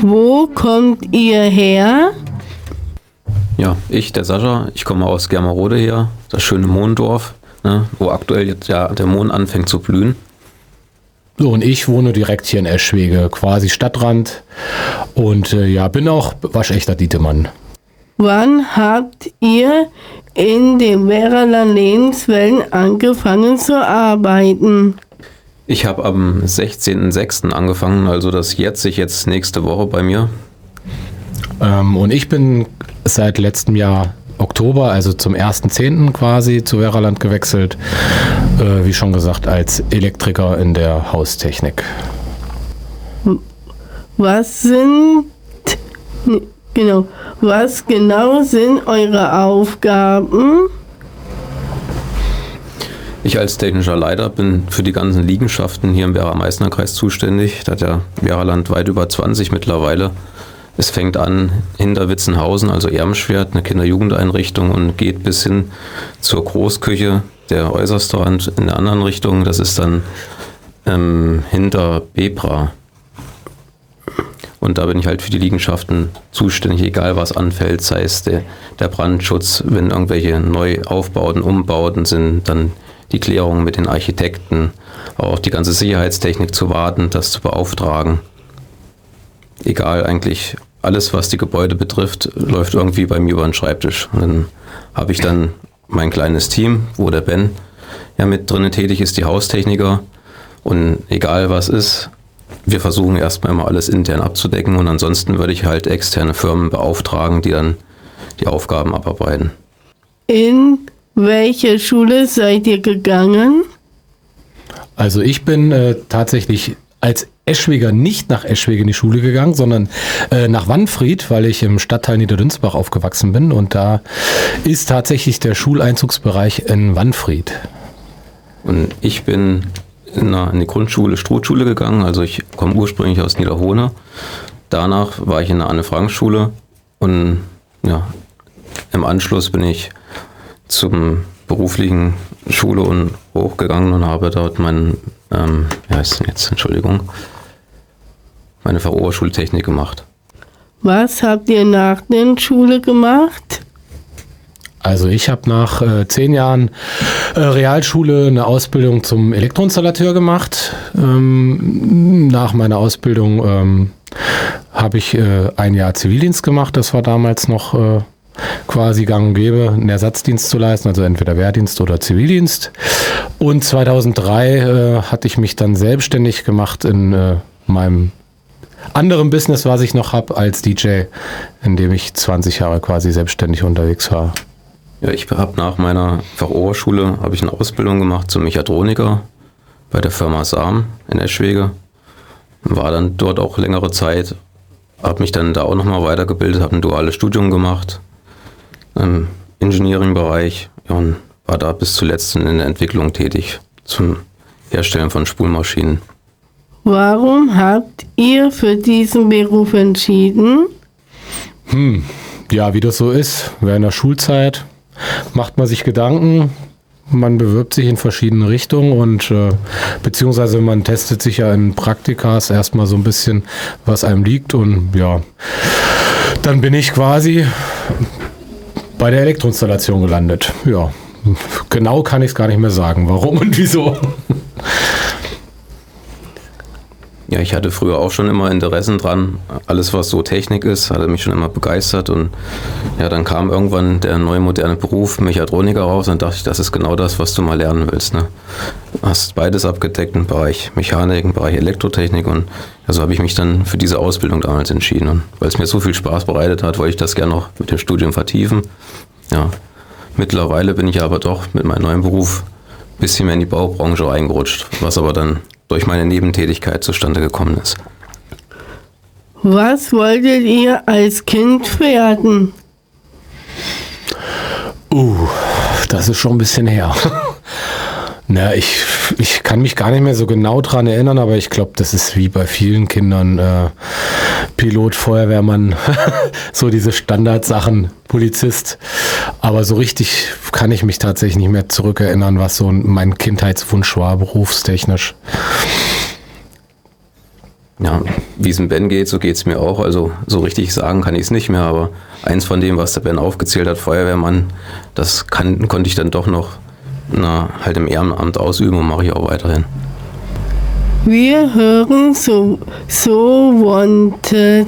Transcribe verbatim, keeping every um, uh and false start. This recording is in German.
wo kommt ihr her? Ja, ich, der Sascha, ich komme aus Germerode her, das schöne Mohndorf, ne, wo aktuell jetzt ja der Mohn anfängt zu blühen. So, und ich wohne direkt hier in Eschwege, quasi Stadtrand. Und äh, ja, bin auch waschechter Dietemann. Wann habt ihr in den Werraler Lebenswelten angefangen zu arbeiten? Ich habe am sechzehnten sechsten angefangen, also das jährt sich jetzt nächste Woche bei mir. Ähm, und ich bin seit letztem Jahr Oktober, also zum ersten zehnten quasi zu Werraland gewechselt, äh, wie schon gesagt, als Elektriker in der Haustechnik. Was sind, genau, was genau sind eure Aufgaben? Ich als technischer Leiter bin für die ganzen Liegenschaften hier im Werra-Meißner-Kreis zuständig. Da hat ja Werraland weit über zwanzig mittlerweile. Es fängt an hinter Witzenhausen, also Ermschwert, eine Kinder-Jugendeinrichtung, und geht bis hin zur Großküche, der äußerste Rand in der anderen Richtung. Das ist dann ähm, hinter Bebra. Und da bin ich halt für die Liegenschaften zuständig, egal was anfällt, sei es der, der Brandschutz, wenn irgendwelche Neuaufbauten, Umbauten sind, dann die Klärung mit den Architekten, auch die ganze Sicherheitstechnik zu warten, das zu beauftragen. Egal, eigentlich alles, was die Gebäude betrifft, läuft irgendwie bei mir über den Schreibtisch. Und dann habe ich dann mein kleines Team, wo der Ben ja mit drinnen tätig ist, die Haustechniker. Und egal was ist, wir versuchen erstmal immer alles intern abzudecken, und ansonsten würde ich halt externe Firmen beauftragen, die dann die Aufgaben abarbeiten. In welche Schule seid ihr gegangen? Also ich bin äh, tatsächlich als Eschweger nicht nach Eschwege in die Schule gegangen, sondern äh, nach Wanfried, weil ich im Stadtteil Niederdünsbach aufgewachsen bin, und da ist tatsächlich der Schuleinzugsbereich in Wanfried. Und ich bin in, eine, in die Grundschule Strohschule gegangen, also ich komme ursprünglich aus Niederhohne. Danach war ich in der Anne-Frank-Schule, und ja, im Anschluss bin ich zum beruflichen Schule und hochgegangen und habe dort mein, ähm, wie heißt denn jetzt, Entschuldigung, meine Fachoberschultechnik gemacht. Was habt ihr nach der Schule gemacht? Also ich habe nach äh, zehn Jahren äh, Realschule eine Ausbildung zum Elektroinstallateur gemacht. Ähm, nach meiner Ausbildung ähm, habe ich äh, ein Jahr Zivildienst gemacht. Das war damals noch äh, quasi gang und gäbe, einen Ersatzdienst zu leisten, also entweder Wehrdienst oder Zivildienst. Und zweitausenddrei äh, hatte ich mich dann selbstständig gemacht in äh, meinem anderen Business, was ich noch habe als D J, in dem ich zwanzig Jahre quasi selbstständig unterwegs war. Ja, ich habe nach meiner Fachoberschule habe ich eine Ausbildung gemacht zum Mechatroniker bei der Firma Sam in Eschwege. War dann dort auch längere Zeit, habe mich dann da auch nochmal weitergebildet, habe ein duales Studium gemacht im Engineering-Bereich, ja, und war da bis zuletzt in der Entwicklung tätig zum Herstellen von Spulmaschinen. Warum habt ihr für diesen Beruf entschieden? Hm, ja, wie das so ist, während der Schulzeit macht man sich Gedanken, man bewirbt sich in verschiedene Richtungen, und äh, beziehungsweise man testet sich ja in Praktikas erstmal so ein bisschen, was einem liegt, und ja, dann bin ich quasi bei der Elektroinstallation gelandet. Ja, genau kann ich es gar nicht mehr sagen, warum und wieso. Ja, ich hatte früher auch schon immer Interessen dran. Alles, was so Technik ist, hatte mich schon immer begeistert. Und ja, dann kam irgendwann der neue moderne Beruf Mechatroniker raus, und dachte ich, das ist genau das, was du mal lernen willst. Ne? Du hast beides abgedeckt im Bereich Mechanik, im Bereich Elektrotechnik, und ja, so habe ich mich dann für diese Ausbildung damals entschieden. Und weil es mir so viel Spaß bereitet hat, wollte ich das gerne noch mit dem Studium vertiefen. Ja, mittlerweile bin ich aber doch mit meinem neuen Beruf ein bisschen mehr in die Baubranche reingerutscht, was aber dann durch meine Nebentätigkeit zustande gekommen ist. Was wolltet ihr als Kind werden? Uh, das ist schon ein bisschen her. Na, ich, ich kann mich gar nicht mehr so genau dran erinnern, aber ich glaube, das ist wie bei vielen Kindern, äh, Pilot, Feuerwehrmann, so diese Standardsachen, Polizist. Aber so richtig kann ich mich tatsächlich nicht mehr zurückerinnern, was so mein Kindheitswunsch war, berufstechnisch. Ja, wie es dem Ben geht, so geht es mir auch. Also so richtig sagen kann ich es nicht mehr, aber eins von dem, was der Ben aufgezählt hat, Feuerwehrmann, das kann, konnte ich dann doch noch na, halt im Ehrenamt ausüben und mache ich auch weiterhin. Wir hören so, so Wanted